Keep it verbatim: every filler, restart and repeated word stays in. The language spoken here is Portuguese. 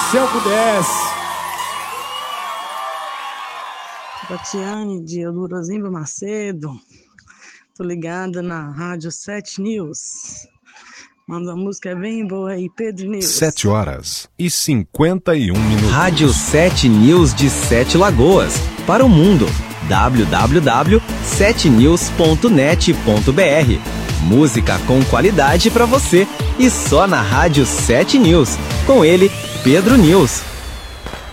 Se eu pudesse. Tatiane de Eudorosimba Macedo. Tô ligada na Rádio sete News. Manda uma música bem boa aí, Pedro News. sete horas e cinquenta e um minutos. Rádio sete News de Sete Lagoas. Para o mundo. w w w ponto sete news ponto net ponto b r. Música com qualidade para você. E só na Rádio sete News. Com ele, Pedro News.